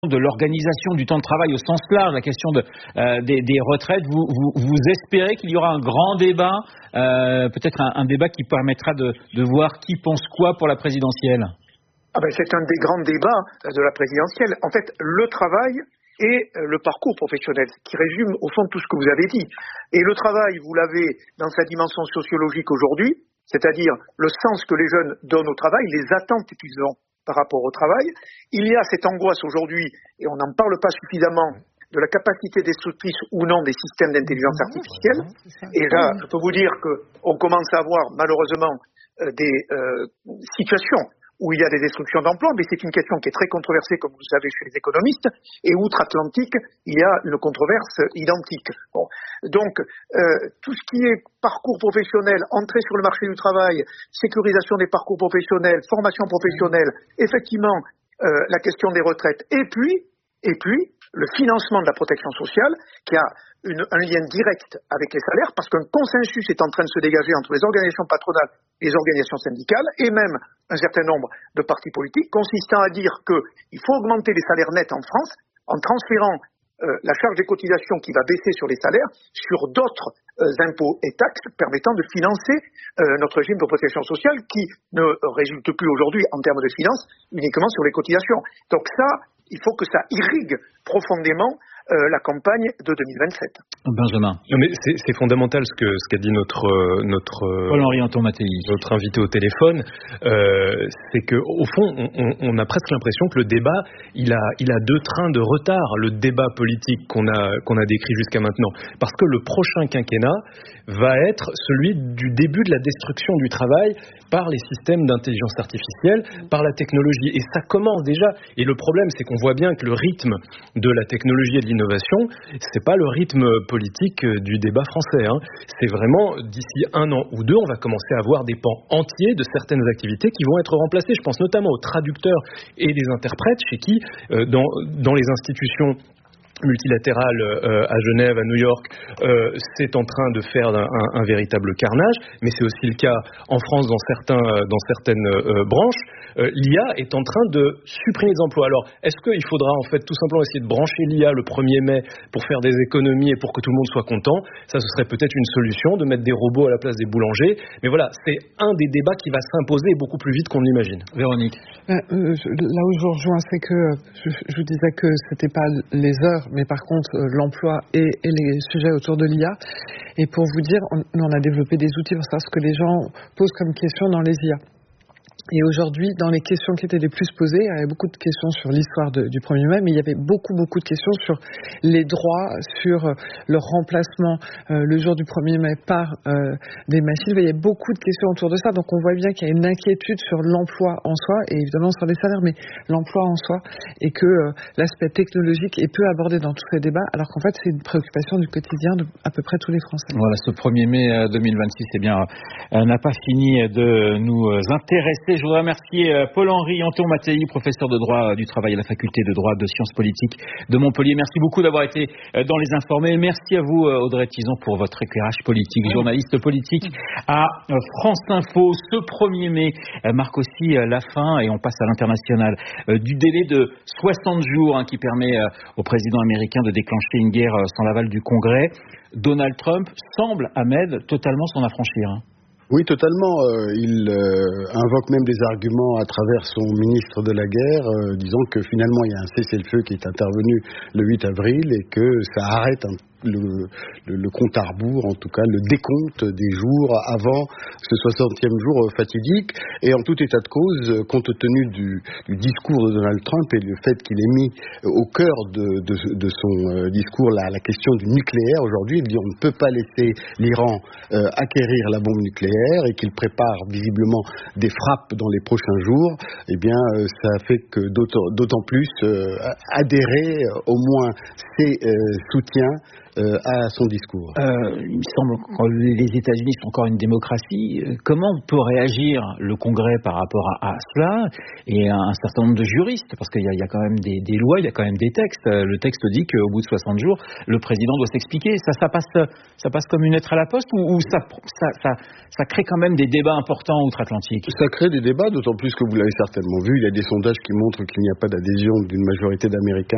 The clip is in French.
de l'organisation du temps de travail au sens large, la question des retraites, vous espérez qu'il y aura un grand débat, peut-être un débat qui permettra de voir qui pense quoi pour la présidentielle? C'est un des grands débats de la présidentielle. En fait, le travail et le parcours professionnel, qui résume au fond tout ce que vous avez dit. Et le travail, vous l'avez dans sa dimension sociologique aujourd'hui, c'est-à-dire le sens que les jeunes donnent au travail, les attentes qu'ils ont par rapport au travail. Il y a cette angoisse aujourd'hui, et on n'en parle pas suffisamment, de la capacité destructrice ou non des systèmes d'intelligence artificielle. Et là, je peux vous dire qu'on commence à avoir malheureusement des situations où il y a des destructions d'emplois, mais c'est une question qui est très controversée, comme vous le savez, chez les économistes, et outre-Atlantique, il y a une controverse identique. Bon. Donc, tout ce qui est parcours professionnel, entrée sur le marché du travail, sécurisation des parcours professionnels, formation professionnelle, effectivement, la question des retraites, et puis, le financement de la protection sociale, qui a un lien direct avec les salaires, parce qu'un consensus est en train de se dégager entre les organisations patronales et les organisations syndicales, et même un certain nombre de partis politiques, consistant à dire qu'il faut augmenter les salaires nets en France, en transférant la charge des cotisations qui va baisser sur les salaires, sur d'autres impôts et taxes permettant de financer notre régime de protection sociale qui ne résulte plus aujourd'hui en termes de finances uniquement sur les cotisations. Donc ça, il faut que ça irrigue profondément la campagne de 2027. Benjamin. Non mais c'est fondamental ce qu'a dit notre Paul-Henri Anton-Mattei, notre invité au téléphone, c'est que au fond on a presque l'impression que le débat il a deux trains de retard, le débat politique qu'on a décrit jusqu'à maintenant, parce que le prochain quinquennat va être celui du début de la destruction du travail par les systèmes d'intelligence artificielle, par la technologie, et ça commence déjà. Et le problème, c'est qu'on voit bien que le rythme de la technologie et de l'innovation, c'est pas le rythme politique du débat français, hein. C'est vraiment d'ici 1 an ou 2, on va commencer à voir des pans entiers de certaines activités qui vont être remplacées. Je pense notamment aux traducteurs et les interprètes, chez qui, dans les institutions multilatérales à Genève, à New York, c'est en train de faire un véritable carnage, mais c'est aussi le cas en France dans certaines branches. L'IA est en train de supprimer des emplois. Alors, est-ce qu'il faudra en fait tout simplement essayer de brancher l'IA le 1er mai pour faire des économies et pour que tout le monde soit content? Ça, ce serait peut-être une solution, de mettre des robots à la place des boulangers. Mais voilà, c'est un des débats qui va s'imposer beaucoup plus vite qu'on l'imagine. Véronique. Là où je vous rejoins, c'est que je vous disais que c'était pas les heures, mais par contre l'emploi et les sujets autour de l'IA. Et pour vous dire, on a développé des outils pour savoir ce que les gens posent comme questions dans les IA. Et aujourd'hui, dans les questions qui étaient les plus posées, il y avait beaucoup de questions sur l'histoire du 1er mai, mais il y avait beaucoup de questions sur les droits, sur leur remplacement le jour du 1er mai par des machines. Il y avait beaucoup de questions autour de ça, donc on voit bien qu'il y a une inquiétude sur l'emploi en soi, et évidemment sur les salaires, mais l'emploi en soi, et que l'aspect technologique est peu abordé dans tous ces débats, alors qu'en fait c'est une préoccupation du quotidien de à peu près tous les Français. Voilà, ce 1er mai 2026, n'a pas fini de nous intéresser. Je voudrais remercier Paul-Henri Anton-Mattei, professeur de droit du travail à la faculté de droit de sciences politiques de Montpellier. Merci beaucoup d'avoir été dans Les Informés. Merci à vous, Audrey Tizon, pour votre éclairage politique, journaliste politique à France Info. Ce 1er mai marque aussi la fin, et on passe à l'international, du délai de 60 jours qui permet au président américain de déclencher une guerre sans l'aval du Congrès. Donald Trump semble, Ahmed, totalement s'en affranchir. Oui, totalement. Il invoque même des arguments à travers son ministre de la Guerre, disant que finalement il y a un cessez-le-feu qui est intervenu le 8 avril et que ça arrête le compte à rebours, en tout cas le décompte des jours avant ce 60e jour fatidique. Et en tout état de cause, compte tenu du discours de Donald Trump et le fait qu'il ait mis au cœur de son discours la question du nucléaire aujourd'hui, il dit on ne peut pas laisser l'Iran acquérir la bombe nucléaire, et qu'il prépare visiblement des frappes dans les prochains jours, eh bien ça fait que d'autant plus adhérer au moins ses soutiens à son discours. Il me semble que les États-Unis sont encore une démocratie. Comment peut réagir le Congrès par rapport à cela, et un certain nombre de juristes, parce qu'il y a quand même des lois, il y a quand même des textes. Le texte dit qu'au bout de 60 jours, le président doit s'expliquer. Ça passe comme une lettre à la poste, ou ça crée quand même des débats importants outre-Atlantique? Ça crée des débats, d'autant plus que vous l'avez certainement vu, il y a des sondages qui montrent qu'il n'y a pas d'adhésion d'une majorité d'Américains